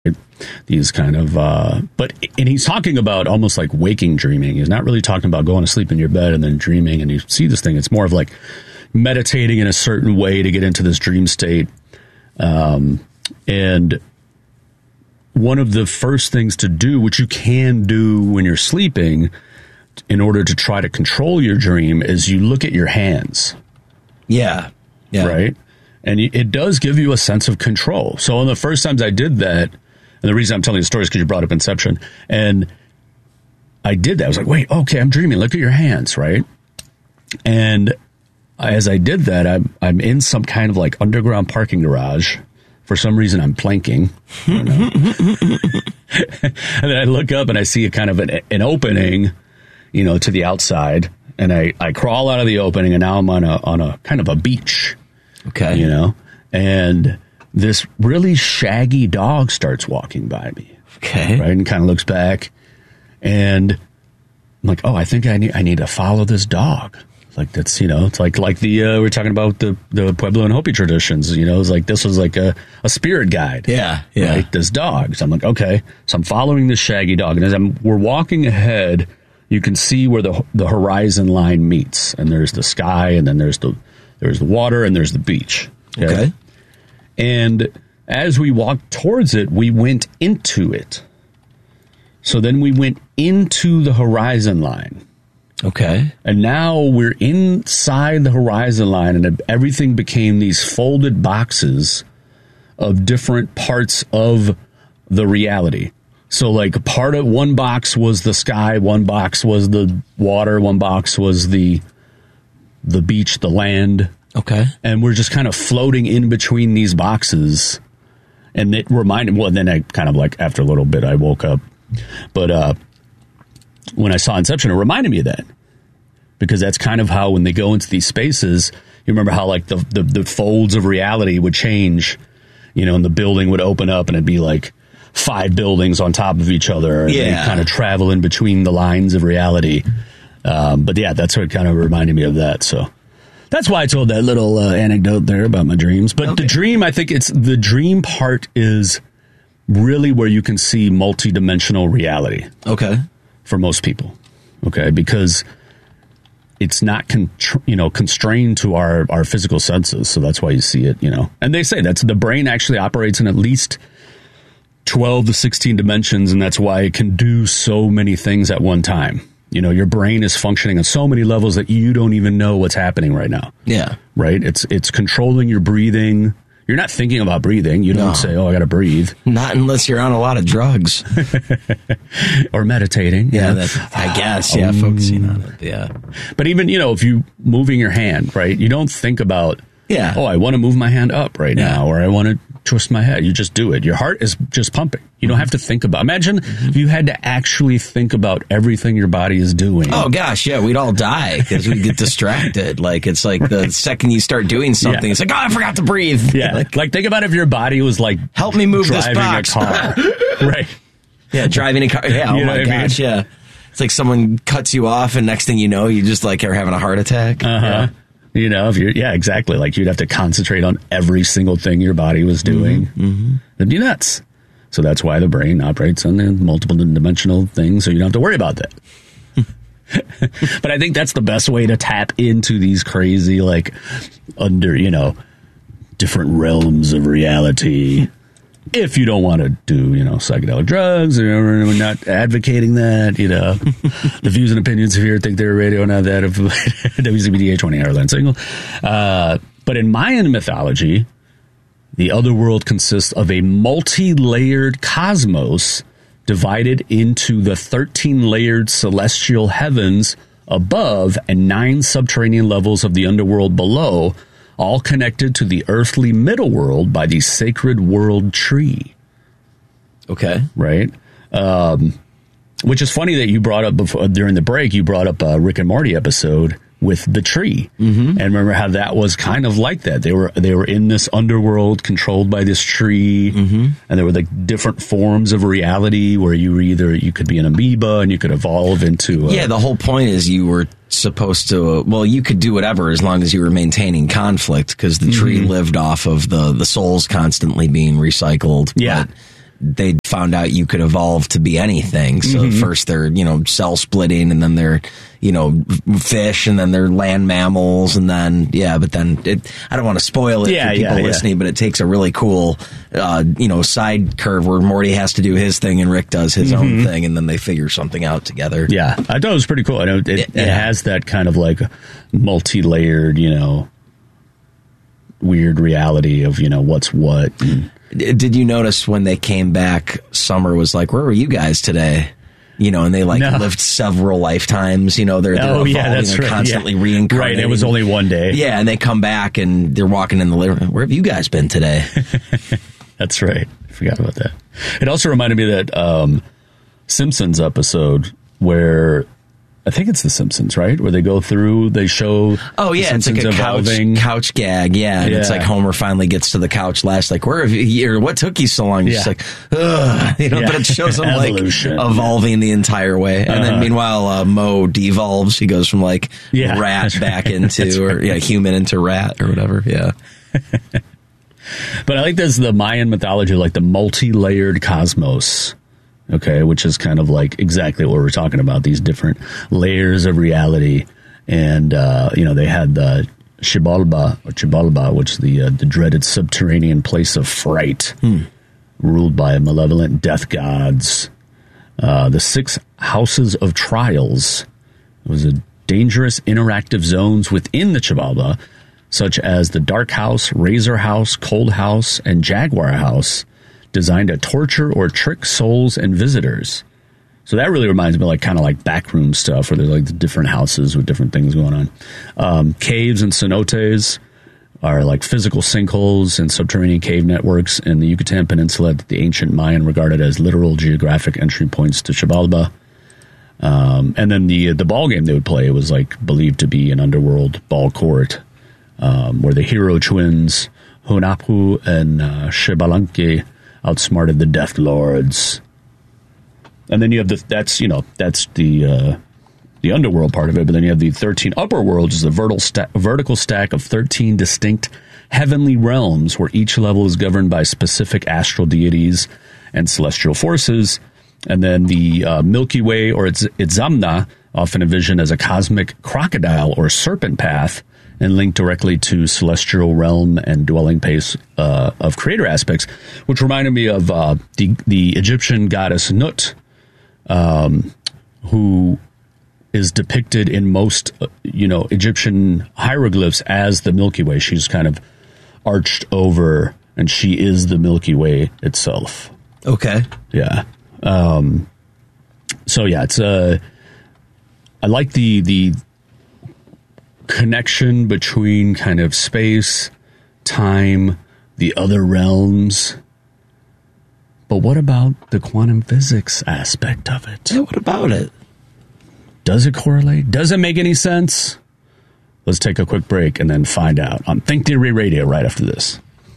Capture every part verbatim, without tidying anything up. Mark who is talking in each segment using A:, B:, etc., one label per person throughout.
A: These kind of, uh, but, and he's talking about almost like waking dreaming. He's not really talking about going to sleep in your bed and then dreaming and you see this thing. It's more of like meditating in a certain way to get into this dream state. Um, and one of the first things to do, which you can do when you're sleeping in order to try to control your dream, is you look at your hands.
B: Yeah. Yeah.
A: Right. And it does give you a sense of control. So on the first times I did that, and the reason I'm telling you the story is because you brought up Inception. And I did that. I was like, wait, okay, I'm dreaming. Look at your hands, right? And as I did that, I'm, I'm in some kind of like underground parking garage. For some reason, I'm planking. I don't know. And then I look up and I see a kind of an, an opening, you know, to the outside. And I, I crawl out of the opening, and now I'm on a on a kind of a beach.
B: Okay.
A: You know? And this really shaggy dog starts walking by me.
B: Okay.
A: Right? And kind of looks back. And I'm like, oh, I think I need I need to follow this dog. Like that's, you know, it's like like the uh, we're talking about the, the Pueblo and Hopi traditions. You know, it's like this was like a, a spirit guide.
B: Yeah. Yeah.
A: Right? This dog. So I'm like, okay. So I'm following this shaggy dog. And as I'm we're walking ahead, you can see where the the horizon line meets. And there's the sky, and then there's the there's the water, and there's the beach.
B: Okay. okay.
A: And as we walked towards it, we went into it. So then we went into the horizon line.
B: Okay.
A: And now we're inside the horizon line, and everything became these folded boxes of different parts of the reality. So like part of one box was the sky, one box was the water, one box was the the beach, the land.
B: Okay.
A: And we're just kind of floating in between these boxes. And it reminded, well, then I kind of like, after a little bit, I woke up. But uh, when I saw Inception, it reminded me of that. Because that's kind of how when they go into these spaces, you remember how like the, the, the folds of reality would change, you know, and the building would open up and it'd be like five buildings on top of each other. And
B: yeah.
A: they kind of travel in between the lines of reality. Um, but yeah, that's what kind of reminded me of that. So that's why I told that little uh, anecdote there about my dreams. But okay. The dream, I think it's the dream part is really where you can see multidimensional reality.
B: Okay.
A: For most people. Okay. Because it's not, con- you know, constrained to our, our physical senses. So that's why you see it, you know. And they say that's the brain actually operates in at least twelve to sixteen dimensions. And that's why it can do so many things at one time. You know, your brain is functioning on so many levels that you don't even know what's happening right now.
B: Yeah.
A: Right? It's it's controlling your breathing. You're not thinking about breathing. You don't no. say, oh, I got to breathe.
B: Not unless you're on a lot of drugs.
A: Or meditating.
B: Yeah, that, I guess. Yeah, um, focusing on it. Yeah.
A: But even, you know, if you moving your hand, right, you don't think about,
B: yeah.
A: oh, I want to move my hand up right
B: yeah.
A: now, or I want to twist my head. You just do it. Your heart is just pumping. You don't have to think about. Imagine mm-hmm. if you had to actually think about everything your body is doing.
B: Oh gosh, yeah, we'd all die because we get distracted. Like it's like the right. second you start doing something, yeah. it's like, oh, I forgot to breathe.
A: Yeah, like, like think about if your body was like,
B: help me move
A: driving
B: this box.
A: a car. Right.
B: Yeah, driving a car. Yeah.
A: You
B: oh my gosh. I mean? Yeah. It's like someone cuts you off, and next thing you know, you just like are having a heart attack.
A: Uh huh.
B: Yeah.
A: You know, if you're, yeah, exactly. Like you'd have to concentrate on every single thing your body was doing.
B: Mm-hmm, mm-hmm.
A: It'd be nuts. So that's why the brain operates on the multiple dimensional things, so you don't have to worry about that. But I think that's the best way to tap into these crazy, like, under, you know, different realms of reality. If you don't want to do, you know, psychedelic drugs, or we're not advocating that, you know. The views and opinions of here think they're radio, not that of W C B D A twenty hour line single. Uh, but in Mayan mythology, the other world consists of a multi-layered cosmos divided into the thirteen-layered celestial heavens above and nine subterranean levels of the underworld below, all connected to the earthly middle world by the sacred world tree.
B: Okay.
A: Right? Um, which is funny that you brought up before, during the break, you brought up a Rick and Morty episode with the tree. Mm-hmm. And remember how that was kind of like that. They were they were in this underworld controlled by this tree. Mm-hmm. And there were like different forms of reality where you were either, you could be an amoeba and you could evolve into a,
B: yeah, the whole point is you were supposed to, uh, well, you could do whatever as long as you were maintaining conflict, because the tree mm-hmm. lived off of the, the souls constantly being recycled.
A: Yeah.
B: But they found out you could evolve to be anything. So mm-hmm. first they're, you know, cell splitting, and then they're, you know, fish, and then they're land mammals, and then, yeah, but then it, I don't want to spoil it
A: yeah,
B: for people
A: yeah,
B: listening,
A: yeah.
B: but it takes a really cool, uh, you know, side curve where Morty has to do his thing and Rick does his mm-hmm. own thing, and then they figure something out together.
A: Yeah, I thought it was pretty cool. I know it, it,
B: yeah.
A: it has that kind of like multi-layered, you know, weird reality of, you know, what's what. And,
B: did you notice when they came back, Summer was like, where were you guys today? You know, and they like no. lived several lifetimes. You know, they're, they're
A: oh,
B: evolving
A: yeah, that's
B: and
A: right.
B: constantly
A: yeah.
B: reincarnating.
A: Right, it was only one day.
B: Yeah, and they come back and they're walking in the living room. Where have you guys been today?
A: That's right. I forgot about that. It also reminded me of that um, Simpsons episode where I think it's The Simpsons, right? Where they go through, they show.
B: Oh yeah, it's like a couch, couch gag. Yeah, and yeah. it's like Homer finally gets to the couch last. Like, where have you? Or what took you so long?
A: Yeah.
B: Just like, ugh, you know. Yeah. But it shows him like evolving the entire way, and uh-huh. then meanwhile, uh, Mo devolves. He goes from like
A: yeah,
B: rat back
A: right.
B: into, or
A: right.
B: yeah, human into rat or whatever. Yeah.
A: But I like this the Mayan mythology, like the multi-layered cosmos. Okay, which is kind of like exactly what we're talking about, these different layers of reality. And, uh, you know, they had the Xibalba, or Xibalba, which is the, uh, the dreaded subterranean place of fright, hmm. ruled by malevolent death gods. Uh, the six houses of trials. It was a dangerous interactive zones within the Xibalba, such as the Dark House, Razor House, Cold House, and Jaguar House, designed to torture or trick souls and visitors. So that really reminds me of like kind of like backroom stuff where there's like the different houses with different things going on. Um, caves and cenotes are like physical sinkholes and subterranean cave networks in the Yucatan Peninsula that the ancient Mayan regarded as literal geographic entry points to Xibalba. Um, and then the the ball game they would play was like believed to be an underworld ball court um, where the hero twins Hunahpu and uh, Xbalanque outsmarted the Death Lords. And then you have the, that's, you know, that's the uh, the underworld part of it, but then you have the thirteen upper worlds, is a vertical, sta- vertical stack of thirteen distinct heavenly realms where each level is governed by specific astral deities and celestial forces. And then the uh, Milky Way, or its Itzamna, often envisioned as a cosmic crocodile or serpent path, and linked directly to celestial realm and dwelling place uh, of creator aspects, which reminded me of uh, the the Egyptian goddess Nut, um, who is depicted in most, uh, you know, Egyptian hieroglyphs as the Milky Way. She's kind of arched over, and she is the Milky Way itself.
B: Okay.
A: Yeah. Um, so yeah, it's uh, I like the the. connection between kind of space, time, the other realms. But what about the quantum physics aspect of it?
B: Yeah, what about it?
A: Does it correlate? Does it make any sense? Let's take a quick break and then find out on Think Theory Radio right after this.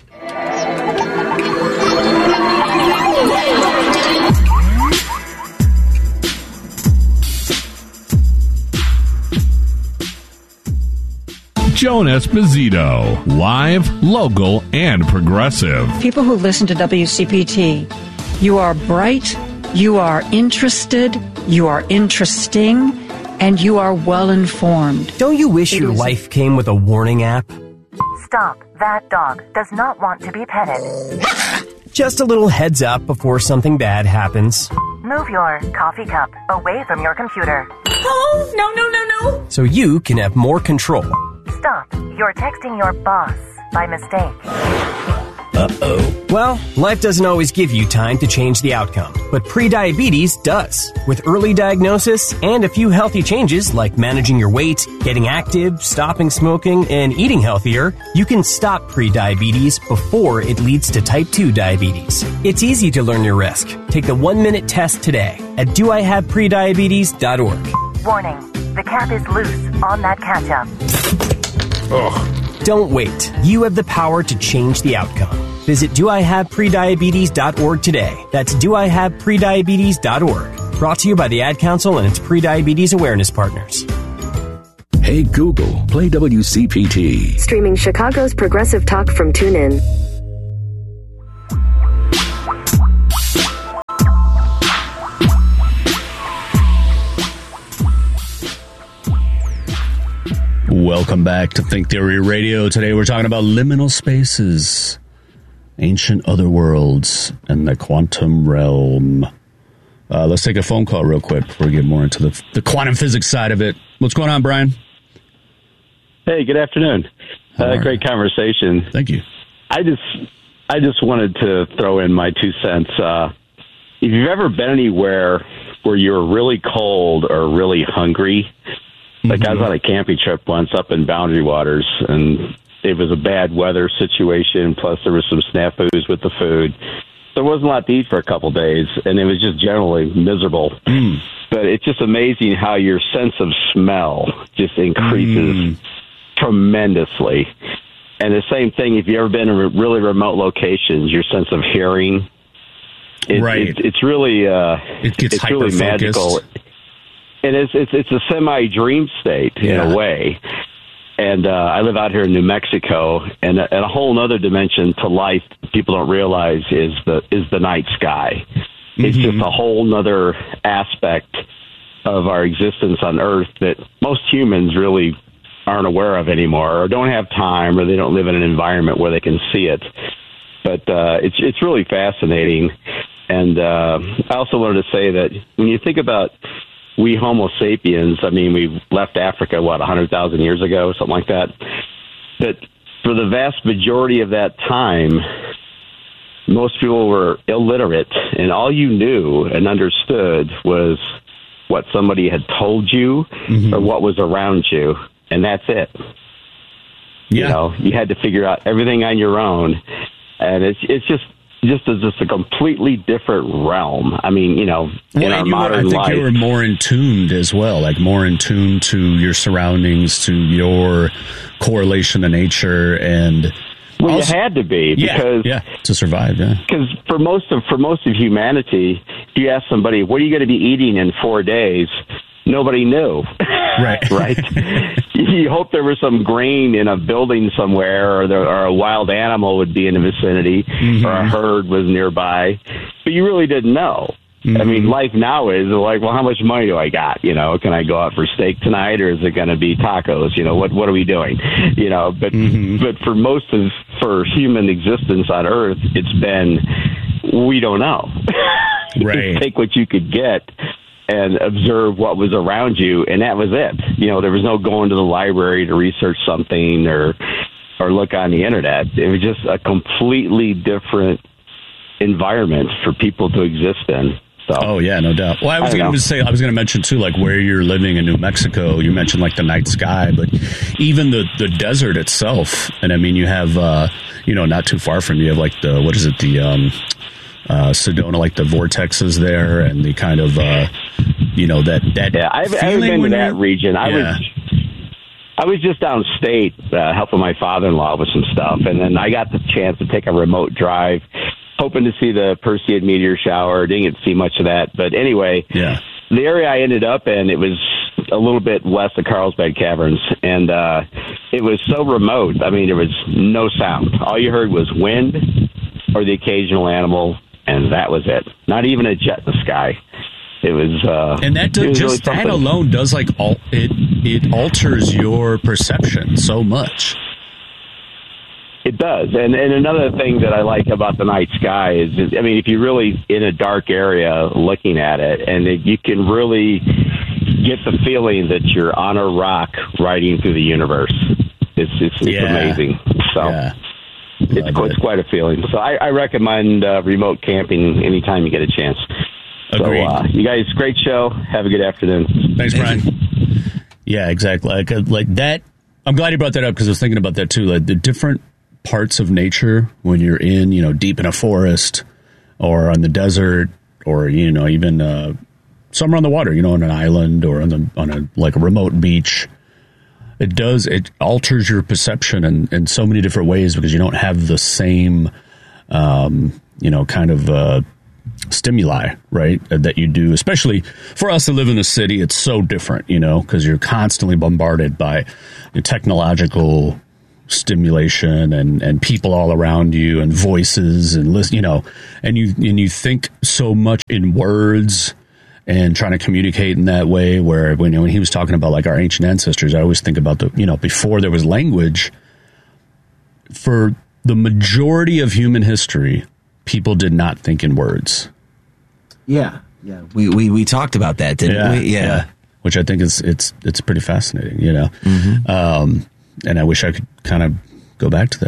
C: Joan Esposito, live, local, and progressive.
D: People who listen to W C P T, you are bright, you are interested, you are interesting, and you are well informed.
E: Don't you wish it your life came with a warning app?
F: Stop. That dog does not want to be petted.
E: Just a little heads up before something bad happens.
F: Move your coffee cup away from your computer.
G: Oh, no, no, no, no.
E: So you can have more control.
F: Stop. You're texting your boss by mistake.
E: Uh-oh. Well, life doesn't always give you time to change the outcome, but prediabetes does. With early diagnosis and a few healthy changes like managing your weight, getting active, stopping smoking, and eating healthier, you can stop prediabetes before it leads to type two diabetes. It's easy to learn your risk. Take the one-minute test today at do I have prediabetes dot org.
F: Warning. The cap is loose on that ketchup.
E: Ugh. Don't wait. You have the power to change the outcome. Visit do I have prediabetes dot org today. That's do I have prediabetes dot org. Brought to you by the Ad Council and its prediabetes awareness partners.
H: Hey Google, play W C P T.
I: Streaming Chicago's progressive talk from TuneIn.
A: Welcome back to Think Theory Radio. Today we're talking about liminal spaces, ancient other worlds, and the quantum realm. Uh, let's take a phone call real quick before we get more into the, the quantum physics side of it. What's going on, Brian?
I: Hey, good afternoon. Uh, great conversation.
A: Thank you.
I: I just, I just wanted to throw in my two cents. Uh, if you've ever been anywhere where you're really cold or really hungry, like mm-hmm. I was on a camping trip once up in Boundary Waters, and it was a bad weather situation. Plus, there was some snafus with the food. There wasn't a lot to eat for a couple of days, and it was just generally miserable. Mm. But it's just amazing how your sense of smell just increases mm. tremendously. And the same thing, if you've ever been in really remote locations, your sense of hearing, it,
A: right.
I: it, it's really uh,
A: it gets
I: it's really magical. And it's it's it's a semi-dream state
A: yeah.
I: in a way. And uh, I live out here in New Mexico, and, and a whole other dimension to life people don't realize is the is the night sky. Mm-hmm. It's just a whole other aspect of our existence on Earth that most humans really aren't aware of anymore, or don't have time, or they don't live in an environment where they can see it. But uh, it's it's really fascinating. And uh, I also wanted to say that when you think about we Homo sapiens, I mean, we left Africa, what, one hundred thousand years ago, something like that. But for the vast majority of that time, most people were illiterate, and all you knew and understood was what somebody had told you mm-hmm. or what was around you, and that's it.
A: Yeah.
I: You know, you had to figure out everything on your own, and it's it's just just as just a completely different realm. I mean, you know,
A: well,
I: in our
A: you
I: modern
A: were, I think
I: life,
A: you were more in tuned as well, like more in tune to your surroundings, to your correlation to nature, and
I: well,
A: also,
I: you had to be because
A: yeah, yeah, to survive. Yeah,
I: because for most of for most of humanity, if you ask somebody, "What are you going to be eating in four days?" Nobody knew.
A: Right.
I: Right. You hope there was some grain in a building somewhere, or, there, or a wild animal would be in the vicinity, mm-hmm. or a herd was nearby. But you really didn't know. Mm-hmm. I mean, life now is like, well, how much money do I got? You know, can I go out for steak tonight, or is it going to be tacos? You know, what what are we doing? You know, but mm-hmm. but for most of for human existence on Earth, it's been we don't know.
A: Right.
I: Just take what you could get and observe what was around you, and that was it. You know, there was no going to the library to research something or or look on the internet. It was just a completely different environment for people to exist in. So,
A: oh yeah, no doubt. Well, I was going to say, I was going to mention too, like where you're living in New Mexico. You mentioned like the night sky, but even the the desert itself. And I mean, you have, uh, you know, not too far from you, you have like the what is it, the um, uh, Sedona, like the vortexes there, and the kind of, uh, you know, that that.
I: Yeah, I've, I've been to that region. I
A: yeah.
I: was. I was just downstate uh, helping my father-in-law with some stuff, and then I got the chance to take a remote drive, hoping to see the Perseid meteor shower. Didn't get to see much of that, but anyway,
A: yeah.
I: the area I ended up in, it was a little bit west of Carlsbad Caverns, and uh, it was so remote. I mean, there was no sound. All you heard was wind or the occasional animal, and that was it. Not even a jet in the sky. It was, uh,
A: and that does,
I: was
A: just
I: really
A: that alone does like al- it it alters your perception so much.
I: It does, and and another thing that I like about the night sky is, I mean, if you're really in a dark area looking at it, and it, you can really get the feeling that you're on a rock riding through the universe. It's it's, it's
A: yeah.
I: amazing. So.
A: Yeah.
I: It's, it's quite a feeling. So I, I recommend uh, remote camping anytime you get a chance.
A: Agreed.
I: So, uh, you guys, great show. Have a good afternoon.
A: Thanks, Brian. Yeah, exactly. Like, like that. I'm glad you brought that up because I was thinking about that too. Like the different parts of nature when you're in, you know, deep in a forest or on the desert or, you know, even uh, somewhere on the water, you know, on an island or on the on a like a remote beach. It does. It alters your perception in, in so many different ways because you don't have the same, um, you know, kind of uh, stimuli, right, that you do. Especially for us to live in the city, it's so different, you know, because you're constantly bombarded by the technological stimulation and, and people all around you and voices and listen, you know, and you and you think so much in words and trying to communicate in that way. Where when, you know, when he was talking about like our ancient ancestors, I always think about the, you know, before there was language, for the majority of human history, people did not think in words.
B: Yeah, yeah. We we, we talked about that, didn't
A: yeah,
B: we? Yeah.
A: yeah. Which I think is it's it's pretty fascinating, you know. Mm-hmm. Um, and I wish I could kind of go back to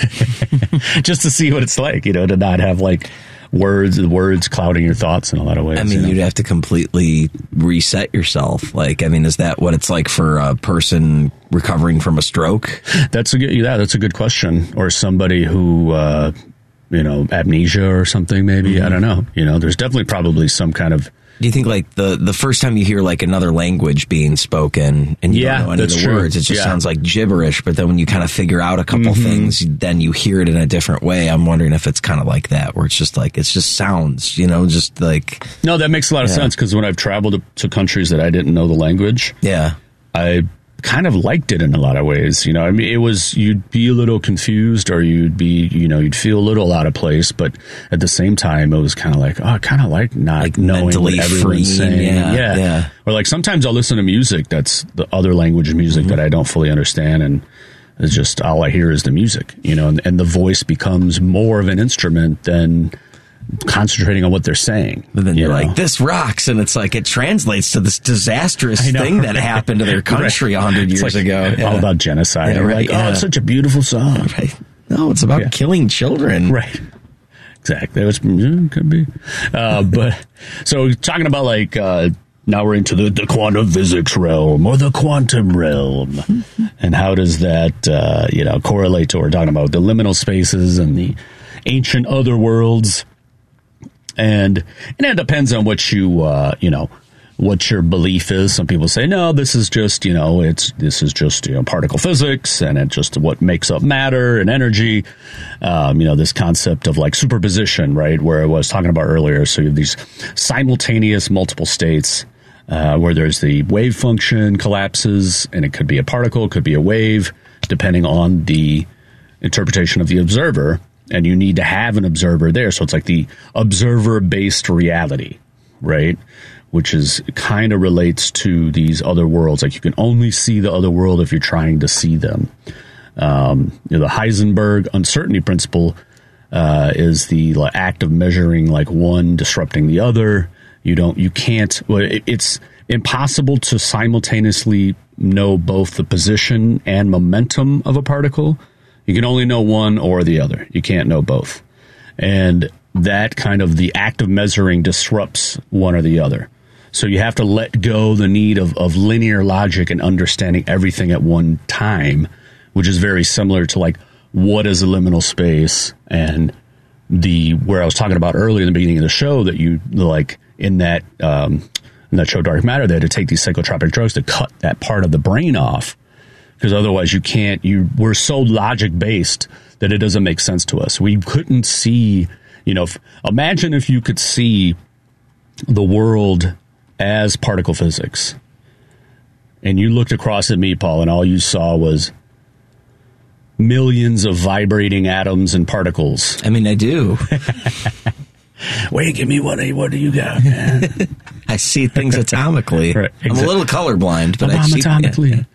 A: that just to see what it's like, you know, to not have like words words clouding your thoughts in a lot of ways.
B: I mean,
A: you know?
B: You'd have to completely reset yourself. Like, I mean, is that what it's like for a person recovering from a stroke?
A: That's a good, yeah, that's a good question. Or somebody who, uh, you know, amnesia or something, maybe. Mm-hmm. I don't know. You know, there's definitely probably some kind of.
B: Do you think like the, the first time you hear like another language being spoken and you
A: yeah,
B: don't know any of the
A: true.
B: words, it just
A: yeah.
B: sounds like gibberish, but then when you kind of figure out a couple mm-hmm. things, then you hear it in a different way. I'm wondering if it's kind of like that, where it's just like, it's just sounds, you know, just like.
A: No, that makes a lot of
B: yeah.
A: sense, because when I've traveled to, to countries that I didn't know the language,
B: yeah,
A: I kind of liked it in a lot of ways. You know, I mean, it was, you'd be a little confused, or you'd be, you know, you'd feel a little out of place, but at the same time, it was kind of like, oh, I kind of like not
B: like
A: knowing what everyone's saying.
B: Yeah,
A: yeah.
B: yeah.
A: Or like sometimes I'll listen to music that's the other language music mm-hmm. that I don't fully understand, and it's just all I hear is the music, you know, and, and the voice becomes more of an instrument than concentrating on what they're saying.
B: But then you're
A: you know?
B: like, this rocks, and it's like it translates to this disastrous thing that happened to their country a
A: right.
B: hundred years
A: like
B: ago. Yeah.
A: All about genocide.
B: Yeah, right,
A: like,
B: yeah.
A: oh, it's such a beautiful song.
B: Right. No, it's about
A: yeah.
B: killing children.
A: Right. Exactly. It was, yeah, could be. Uh, but so talking about like, uh, now we're into the, the quantum physics realm or the quantum realm. And how does that, uh, you know, correlate to what we're talking about, the liminal spaces and the ancient other worlds. And, and it depends on what you, uh, you know, what your belief is. Some people say, no, this is just, you know, it's, this is just, you know, particle physics, and it's just what makes up matter and energy. Um, you know, this concept of like superposition, right? Where I was talking about earlier. So you have these simultaneous multiple states, uh, where there's the wave function collapses, and it could be a particle, it could be a wave, depending on the interpretation of the observer. And you need to have an observer there. So it's like the observer-based reality, right? Which is kind of relates to these other worlds. Like you can only see the other world if you're trying to see them. Um, you know, the Heisenberg uncertainty principle uh, is the act of measuring like one disrupting the other. You don't, you can't, well, it, it's impossible to simultaneously know both the position and momentum of a particle. You can only know one or the other. You can't know both. And that kind of the act of measuring disrupts one or the other. So you have to let go the need of, of linear logic and understanding everything at one time, which is very similar to like what is a liminal space, and the where I was talking about earlier in the beginning of the show that you like in that um, in that show Dark Matter, they had to take these psychotropic drugs to cut that part of the brain off. Because otherwise you can't, you, we're so logic based that it doesn't make sense to us. We couldn't see, you know, if, imagine if you could see the world as particle physics, and you looked across at me, Paul, and all you saw was millions of vibrating atoms and particles.
B: I mean, I do.
A: Wait, give me what, what do you got, man?
B: I see things atomically. Right, exactly. I'm a little colorblind, but
A: I'm
B: I see
A: atomically.
B: Yeah.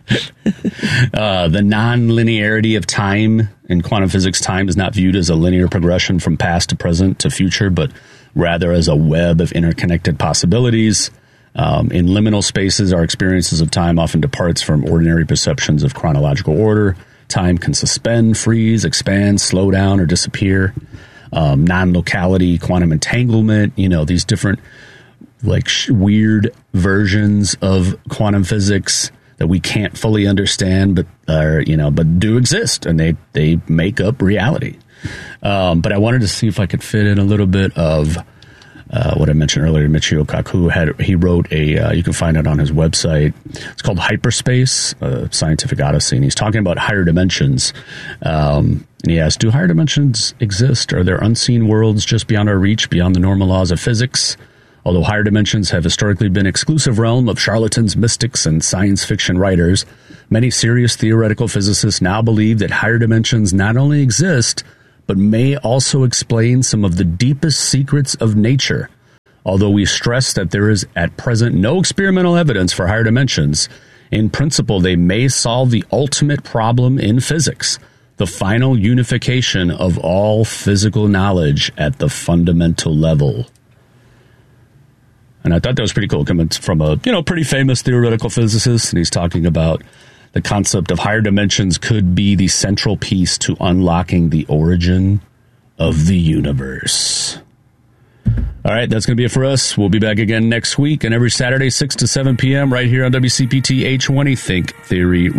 A: uh, the non-linearity of time in quantum physics, time is not viewed as a linear progression from past to present to future, but rather as a web of interconnected possibilities. Um, in liminal spaces, our experiences of time often departs from ordinary perceptions of chronological order. Time can suspend, freeze, expand, slow down, or disappear. Um, non-locality, quantum entanglement, you know, these different like sh- weird versions of quantum physics that we can't fully understand, but are, you know, but do exist, and they, they make up reality. Um, but I wanted to see if I could fit in a little bit of uh, what I mentioned earlier. Michio Kaku had he wrote a uh, you can find it on his website. It's called Hyperspace, a Scientific Odyssey, and he's talking about higher dimensions. Um, and he asks, do higher dimensions exist? Are there unseen worlds just beyond our reach, beyond the normal laws of physics? Although higher dimensions have historically been exclusive realm of charlatans, mystics, and science fiction writers, many serious theoretical physicists now believe that higher dimensions not only exist, but may also explain some of the deepest secrets of nature. Although we stress that there is at present no experimental evidence for higher dimensions, in principle they may solve the ultimate problem in physics, the final unification of all physical knowledge at the fundamental level. And I thought that was pretty cool, coming from a, you know, pretty famous theoretical physicist, and he's talking about the concept of higher dimensions could be the central piece to unlocking the origin of the universe. All right, that's going to be it for us. We'll be back again next week and every Saturday, six to seven p.m. right here on W C P T H one E Think Theory